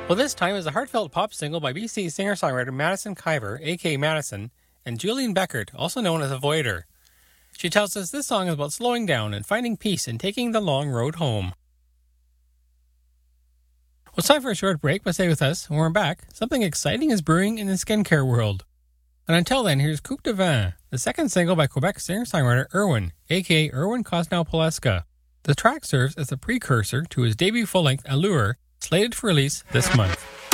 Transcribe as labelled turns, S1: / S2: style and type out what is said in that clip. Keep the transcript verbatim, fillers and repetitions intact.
S1: Well, this time is a heartfelt pop single by B C singer-songwriter Madison Kiver, aka Madison, and Julian Beckert, also known as Avoider. She tells us this song is about slowing down and finding peace and taking the long road home. Well, it's time for a short break, but stay with us. When we're back, something exciting is brewing in the skincare world. And until then, here's Coupe de Vin, the second single by Quebec singer-songwriter Irwin, aka Irwin Kosnow-Poleska. The track serves as a precursor to his debut full-length Allure, slated for release this month.